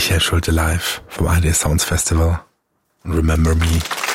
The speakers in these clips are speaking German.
Michael Schulte live vom ARD Sounds Festival und Remember Me.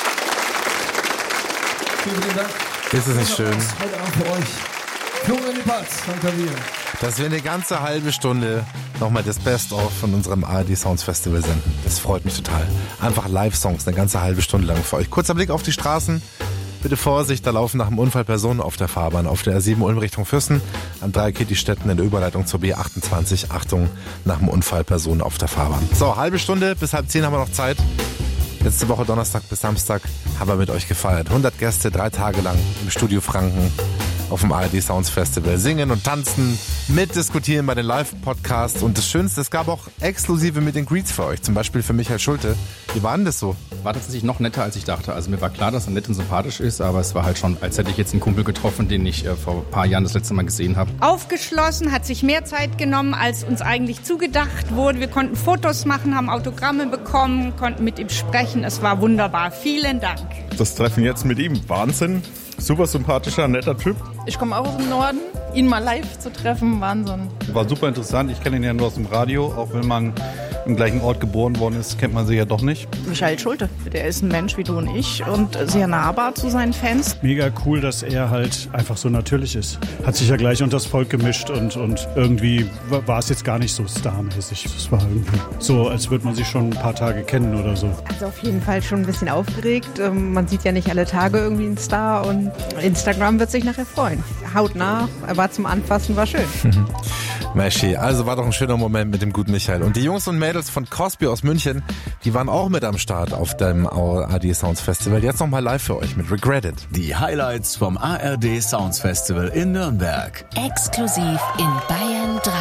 Vielen Dank. Ist es nicht schön? Heute Abend für euch. Florian Lippatz vom Klavier. Dass wir eine ganze halbe Stunde nochmal das Best-of von unserem ARD Sounds Festival senden. Das freut mich total. Einfach Live-Songs, eine ganze halbe Stunde lang für euch. Kurzer Blick auf die Straßen. Bitte Vorsicht, da laufen nach dem Unfall Personen auf der Fahrbahn. Auf der R7 Ulm Richtung Fürsten, am Dreieck Kitti-Stetten in der Überleitung zur B28. Achtung, nach dem Unfall Personen auf der Fahrbahn. So, halbe Stunde, bis 9:30 haben wir noch Zeit. Letzte Woche Donnerstag bis Samstag haben wir mit euch gefeiert. 100 Gäste, 3 Tage lang im Studio Franken auf dem ARD Sounds Festival. Singen und tanzen, mitdiskutieren bei den Live-Podcasts. Und das Schönste, es gab auch exklusive Meet and Greets für euch. Zum Beispiel für Michael Schulte. Wie war denn das so? War tatsächlich noch netter, als ich dachte. Also mir war klar, dass er nett und sympathisch ist, aber es war halt schon, als hätte ich jetzt einen Kumpel getroffen, den ich vor ein paar Jahren das letzte Mal gesehen habe. Aufgeschlossen, hat sich mehr Zeit genommen, als uns eigentlich zugedacht wurde. Wir konnten Fotos machen, haben Autogramme bekommen, konnten mit ihm sprechen. Es war wunderbar. Vielen Dank. Das Treffen jetzt mit ihm, Wahnsinn. Super sympathischer, netter Typ. Ich komme auch aus dem Norden. Ihn mal live zu treffen, Wahnsinn. War super interessant. Ich kenne ihn ja nur aus dem Radio. Auch wenn man im gleichen Ort geboren worden ist, kennt man sie ja doch nicht. Michael Schulte, der ist ein Mensch wie du und ich und sehr nahbar zu seinen Fans. Mega cool, dass er halt einfach so natürlich ist. Hat sich ja gleich unter das Volk gemischt und irgendwie war es jetzt gar nicht so starmäßig. Es war irgendwie so, als würde man sich schon ein paar Tage kennen oder so. Also auf jeden Fall schon ein bisschen aufgeregt. Man sieht ja nicht alle Tage irgendwie einen Star und Instagram wird sich nachher freuen. Hautnah, er war zum Anfassen, war schön. Meschi, also war doch ein schöner Moment mit dem guten Michael. Und die Jungs und Mädels von Crosby aus München, die waren auch mit am Start auf dem ARD Sounds Festival. Jetzt nochmal live für euch mit Regretted. Die Highlights vom ARD Sounds Festival in Nürnberg. Exklusiv in Bayern 3.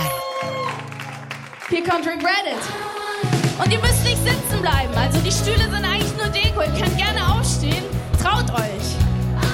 Hier kommt Regretted. Und ihr müsst nicht sitzen bleiben. Also die Stühle sind eigentlich nur Deko. Ihr könnt